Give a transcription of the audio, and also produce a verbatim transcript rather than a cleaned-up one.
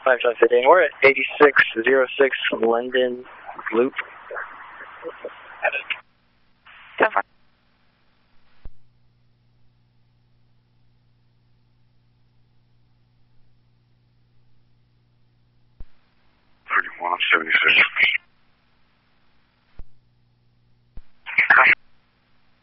five John fifteen. We're at eighty-six oh six London Loop. Go for it. thirty-one seventy-six.